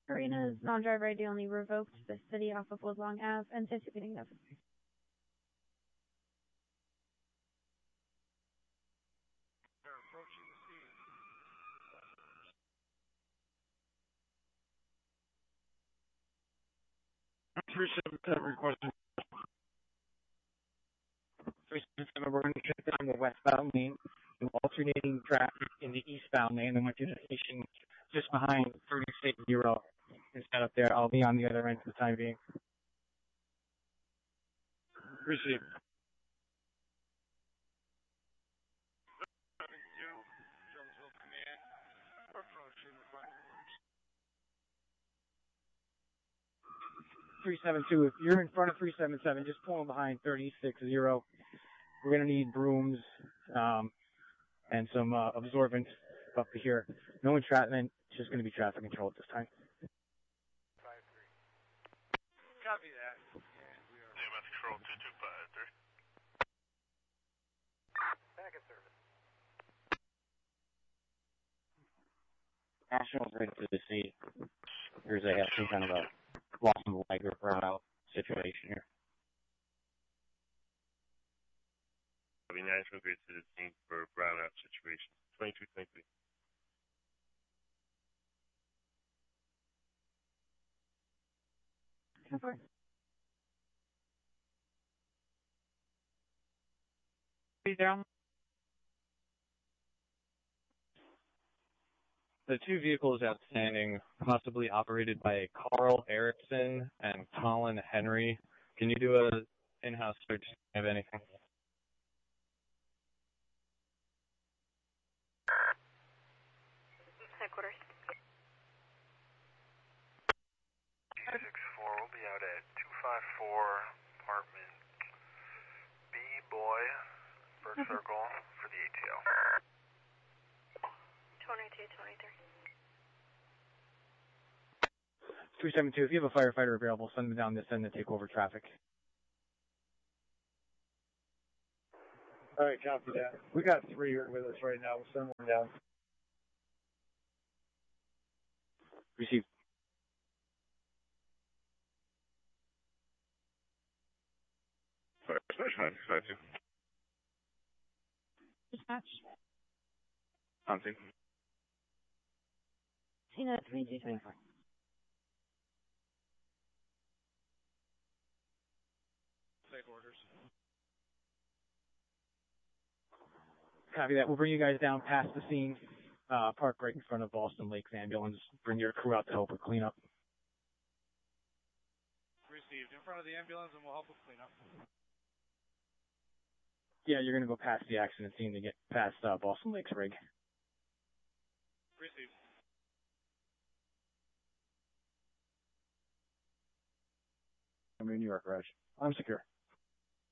Arena's non-driver ID only revoked the city off of Woodlong Ave, anticipating that. They're approaching the scene. 377 requesting. 377, we're going to shut down the westbound lane and alternating traffic in the eastbound lane. I want you to station just behind 360 instead up there. I'll be on the other end for the time being. Receive. Jonesville Command, approaching the front. 372, if you're in front of 377, just pull behind 360. We're going to need brooms and some absorbent up here. No entrapment, it's just going to be traffic control at this time. 5-3. Copy that. EMS control 2253. Back in service. Nationals ready to the scene. Here's some kind of a lost in the leg or burnout situation here. Copy, National Grid to the scene for brownout situation. 2223. Be down. The two vehicles outstanding, possibly operated by Carl Erickson and Colin Henry. Can you do a in-house search of anything? Headquarters. 264, we'll be out at 254 apartment B, boy, Bird Circle for the ATO. 2223. 372, if you have a firefighter available, send them down this end to take over traffic. Alright, copy that. We got 3 with us right now. We'll send one down. Received. Fire special 52. Dispatch. On scene. Tina 2224. Take orders. Copy that. We'll bring you guys down past the scene. Park right in front of Boston Lakes Ambulance. Bring your crew out to help with cleanup. Received. In front of the ambulance and we'll help with cleanup. Yeah, you're going to go past the accident scene to get past Boston Lakes rig. Received. I'm in New York, Raj. I'm secure.